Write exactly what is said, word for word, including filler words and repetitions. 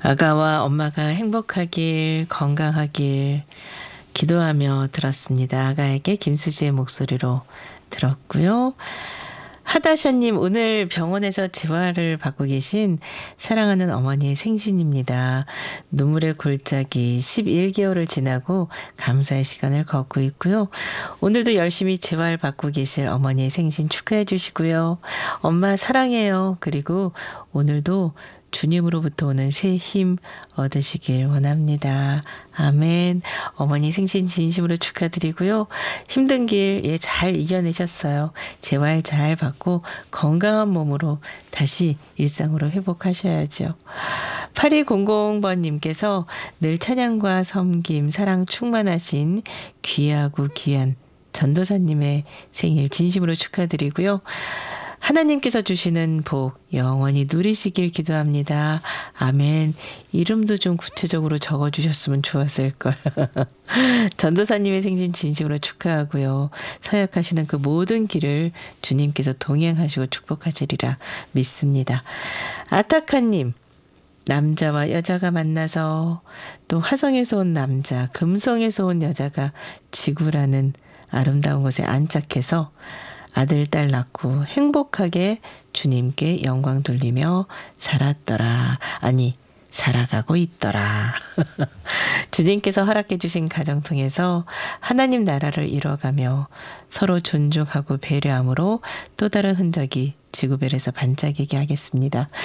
아가와 엄마가 행복하길, 건강하길 기도하며 들었습니다. 아가에게 김수지의 목소리로 들었고요. 하다샤님, 오늘 병원에서 재활을 받고 계신 사랑하는 어머니의 생신입니다. 눈물의 골짜기 십일 개월을 지나고 감사의 시간을 걷고 있고요. 오늘도 열심히 재활 받고 계실 어머니의 생신 축하해 주시고요. 엄마 사랑해요. 그리고 오늘도 주님으로부터 오는 새 힘 얻으시길 원합니다. 아멘. 어머니 생신 진심으로 축하드리고요. 힘든 길 예, 잘 이겨내셨어요. 재활 잘 받고 건강한 몸으로 다시 일상으로 회복하셔야죠. 팔이공공번님께서 늘 찬양과 섬김, 사랑 충만하신 귀하고 귀한 전도사님의 생일 진심으로 축하드리고요. 하나님께서 주시는 복 영원히 누리시길 기도합니다. 아멘. 이름도 좀 구체적으로 적어주셨으면 좋았을걸. 전도사님의 생신 진심으로 축하하고요. 사역하시는 그 모든 길을 주님께서 동행하시고 축복하시리라 믿습니다. 아타카님. 남자와 여자가 만나서 또 화성에서 온 남자, 금성에서 온 여자가 지구라는 아름다운 곳에 안착해서 아들, 딸 낳고 행복하게 주님께 영광 돌리며 살았더라. 아니, 살아가고 있더라. 주님께서 허락해 주신 가정 통해서 하나님 나라를 이뤄가며 서로 존중하고 배려함으로 또 다른 흔적이 지구별에서 반짝이게 하겠습니다.